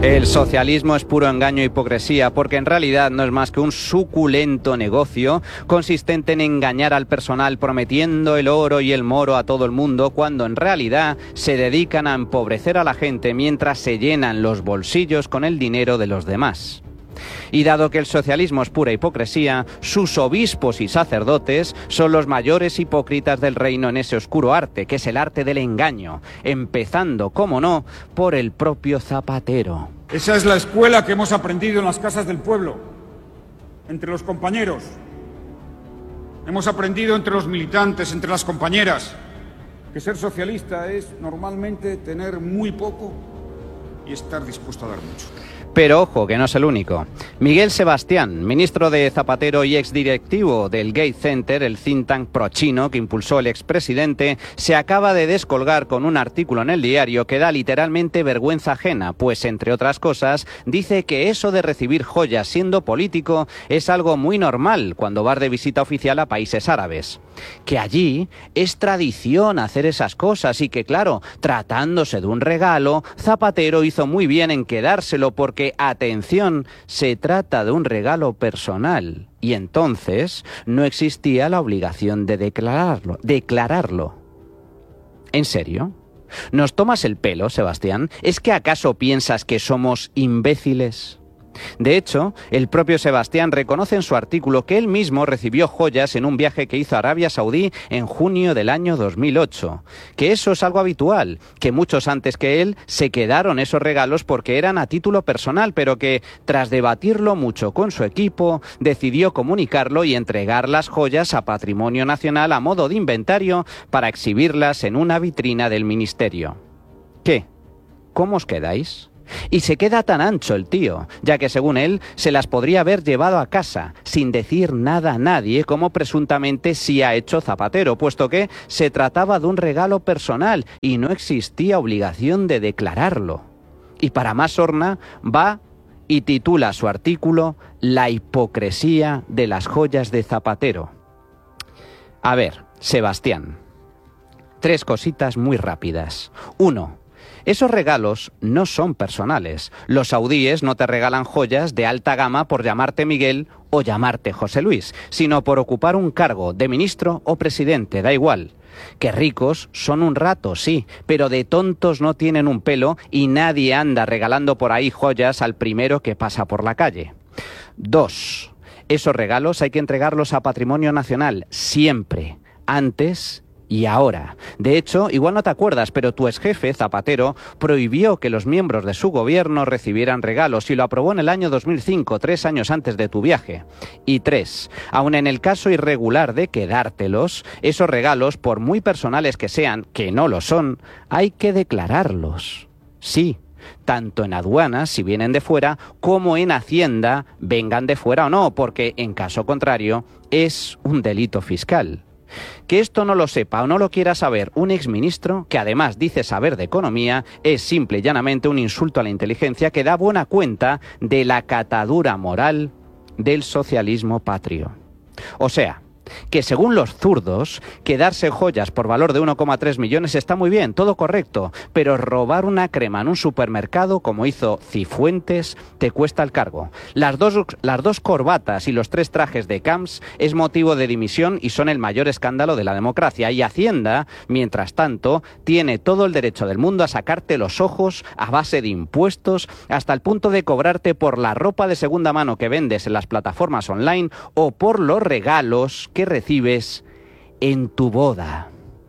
El socialismo es puro engaño e hipocresía, porque en realidad no es más que un suculento negocio consistente en engañar al personal prometiendo el oro y el moro a todo el mundo, cuando en realidad se dedican a empobrecer a la gente mientras se llenan los bolsillos con el dinero de los demás. Y dado que el socialismo es pura hipocresía, sus obispos y sacerdotes son los mayores hipócritas del reino en ese oscuro arte, que es el arte del engaño, empezando, como no, por el propio Zapatero. Esa es la escuela que hemos aprendido en las casas del pueblo, entre los compañeros. Hemos aprendido entre los militantes, entre las compañeras, que ser socialista es normalmente tener muy poco y estar dispuesto a dar mucho. Pero ojo, que no es el único. Miguel Sebastián, ministro de Zapatero y exdirectivo del Gate Center, el think tank pro-chino que impulsó el expresidente, se acaba de descolgar con un artículo en el diario que da literalmente vergüenza ajena, pues entre otras cosas dice que eso de recibir joyas siendo político es algo muy normal cuando vas de visita oficial a países árabes. Que allí es tradición hacer esas cosas y que, claro, tratándose de un regalo, Zapatero hizo muy bien en quedárselo porque, atención, se trata de un regalo personal y entonces no existía la obligación de declararlo. ¿En serio? ¿Nos tomas el pelo, Sebastián? ¿Es que acaso piensas que somos imbéciles? De hecho, el propio Sebastián reconoce en su artículo que él mismo recibió joyas en un viaje que hizo a Arabia Saudí en junio del año 2008. Que eso es algo habitual, que muchos antes que él se quedaron esos regalos porque eran a título personal, pero que, tras debatirlo mucho con su equipo, decidió comunicarlo y entregar las joyas a Patrimonio Nacional a modo de inventario para exhibirlas en una vitrina del ministerio. ¿Qué? ¿Cómo os quedáis? Y se queda tan ancho el tío, ya que según él se las podría haber llevado a casa sin decir nada a nadie, como presuntamente sí ha hecho Zapatero, puesto que se trataba de un regalo personal y no existía obligación de declararlo. Y para más sorna, va y titula su artículo "La hipocresía de las joyas de Zapatero". A ver, Sebastián, 3 cositas muy rápidas. 1. Esos regalos no son personales. Los saudíes no te regalan joyas de alta gama por llamarte Miguel o llamarte José Luis, sino por ocupar un cargo de ministro o presidente, da igual. Que ricos son un rato, sí, pero de tontos no tienen un pelo y nadie anda regalando por ahí joyas al primero que pasa por la calle. 2. Esos regalos hay que entregarlos a Patrimonio Nacional, siempre, antes y ahora. De hecho, igual no te acuerdas, pero tu exjefe, Zapatero, prohibió que los miembros de su gobierno recibieran regalos y lo aprobó en el año 2005, 3 años antes de tu viaje. Y 3, aun en el caso irregular de quedártelos, esos regalos, por muy personales que sean, que no lo son, hay que declararlos. Sí, tanto en aduanas, si vienen de fuera, como en Hacienda, vengan de fuera o no, porque en caso contrario es un delito fiscal. Que esto no lo sepa o no lo quiera saber un exministro, que además dice saber de economía, es simple y llanamente un insulto a la inteligencia que da buena cuenta de la catadura moral del socialismo patrio. O sea, que según los zurdos, quedarse joyas por valor de 1,3 millones está muy bien, todo correcto, pero robar una crema en un supermercado, como hizo Cifuentes, te cuesta el cargo. Las dos corbatas y los 3 trajes de Camps es motivo de dimisión y son el mayor escándalo de la democracia. Y Hacienda, mientras tanto, tiene todo el derecho del mundo a sacarte los ojos a base de impuestos, hasta el punto de cobrarte por la ropa de segunda mano que vendes en las plataformas online o por los regalos que recibes en tu boda.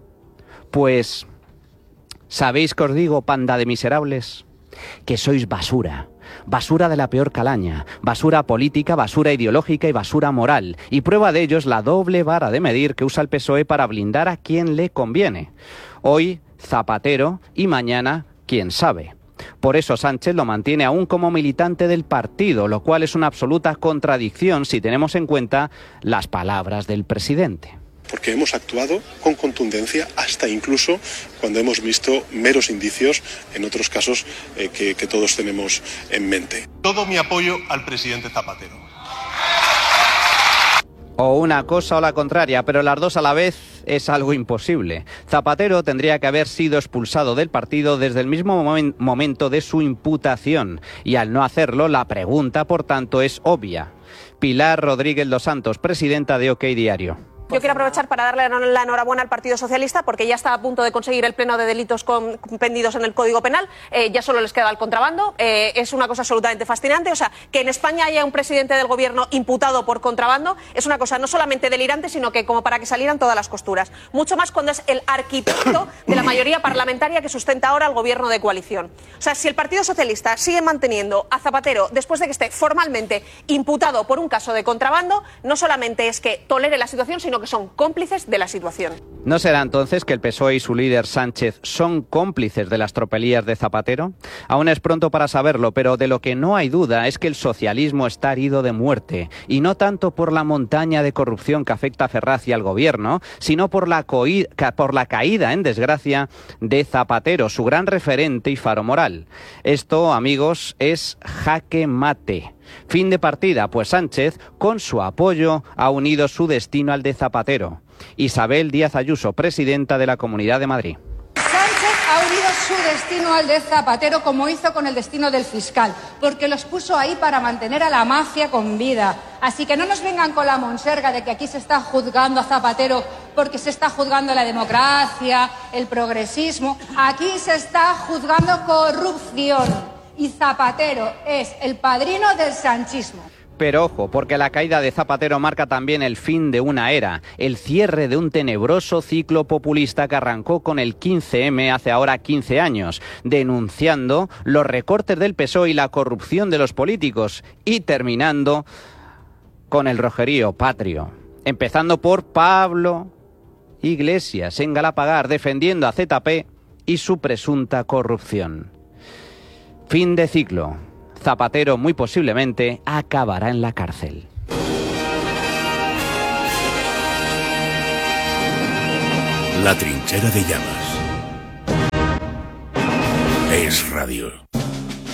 Pues, ¿sabéis qué os digo, panda de miserables? Que sois basura. Basura de la peor calaña, basura política, basura ideológica y basura moral. Y prueba de ello es la doble vara de medir que usa el PSOE para blindar a quien le conviene. Hoy, Zapatero, y mañana, quién sabe. Por eso Sánchez lo mantiene aún como militante del partido, lo cual es una absoluta contradicción si tenemos en cuenta las palabras del presidente. Porque hemos actuado con contundencia hasta incluso cuando hemos visto meros indicios en otros casos que todos tenemos en mente. Todo mi apoyo al presidente Zapatero. O una cosa o la contraria, pero las dos a la vez es algo imposible. Zapatero tendría que haber sido expulsado del partido desde el mismo momento de su imputación, y al no hacerlo, la pregunta, por tanto, es obvia. Pilar Rodríguez dos Santos, presidenta de OK Diario. Yo quiero aprovechar para darle la enhorabuena al Partido Socialista porque ya está a punto de conseguir el pleno de delitos compendidos en el Código Penal. Ya solo les queda el contrabando. Es una cosa absolutamente fascinante. O sea, que en España haya un presidente del gobierno imputado por contrabando es una cosa no solamente delirante, sino que como para que salieran todas las costuras. Mucho más cuando es el arquitecto de la mayoría parlamentaria que sustenta ahora el gobierno de coalición. O sea, si el Partido Socialista sigue manteniendo a Zapatero después de que esté formalmente imputado por un caso de contrabando, no solamente es que tolere la situación, sino que son cómplices de la situación. ¿No será entonces que el PSOE y su líder Sánchez son cómplices de las tropelías de Zapatero? Aún es pronto para saberlo, pero de lo que no hay duda es que el socialismo está herido de muerte, y no tanto por la montaña de corrupción que afecta a Ferraz y al gobierno, sino por la caída en desgracia de Zapatero, su gran referente y faro moral. Esto, amigos, es jaque mate. Fin de partida, pues Sánchez, con su apoyo, ha unido su destino al de Zapatero. Isabel Díaz Ayuso, presidenta de la Comunidad de Madrid. Sánchez ha unido su destino al de Zapatero, como hizo con el destino del fiscal, porque los puso ahí para mantener a la mafia con vida. Así que no nos vengan con la monserga de que aquí se está juzgando a Zapatero porque se está juzgando la democracia, el progresismo. Aquí se está juzgando corrupción. Y Zapatero es el padrino del sanchismo. Pero ojo, porque la caída de Zapatero marca también el fin de una era, el cierre de un tenebroso ciclo populista que arrancó con el 15M hace ahora 15 años, denunciando los recortes del PSOE y la corrupción de los políticos, y terminando con el rojerío patrio, empezando por Pablo Iglesias en Galapagar, defendiendo a ZP y su presunta corrupción. Fin de ciclo. Zapatero muy posiblemente acabará en la cárcel. La trinchera de llamas. Es radio.